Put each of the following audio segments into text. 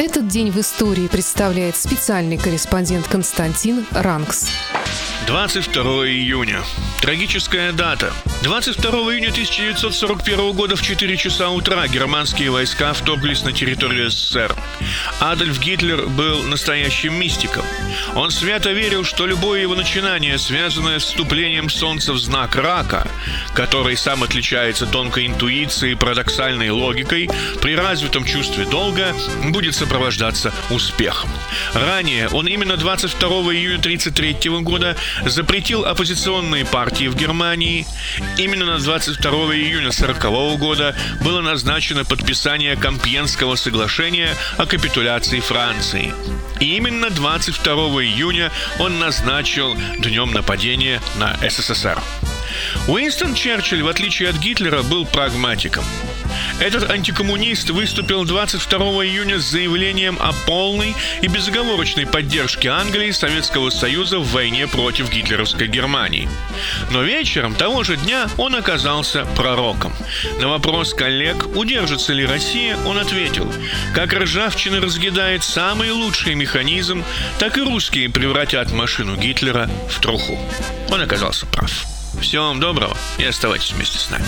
Этот день в истории представляет специальный корреспондент Константин Ранкс. 22 июня. Трагическая дата. 22 июня 1941 года в 4 часа утра германские войска вторглись на территорию СССР. Адольф Гитлер был настоящим мистиком. Он свято верил, что любое его начинание, связанное с вступлением Солнца в знак Рака, который сам отличается тонкой интуицией и парадоксальной логикой, при развитом чувстве долга будет сопровождаться успехом. Ранее он именно 22 июня 1933 года запретил оппозиционные партии в Германии. Именно на 22 июня 1940 года было назначено подписание Компьенского соглашения о капитуляции Франции. И именно 22 июня он назначил днем нападения на СССР. Уинстон Черчилль, в отличие от Гитлера, был прагматиком. Этот антикоммунист выступил 22 июня с заявлением о полной и безоговорочной поддержке Англии и Советского Союза в войне против гитлеровской Германии. Но вечером того же дня он оказался пророком. На вопрос коллег, удержится ли Россия, он ответил: как ржавчина разъедает самый лучший механизм, так и русские превратят машину Гитлера в труху. Он оказался прав. Всего вам доброго и оставайтесь вместе с нами.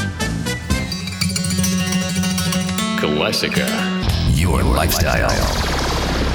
Классика. Your lifestyle.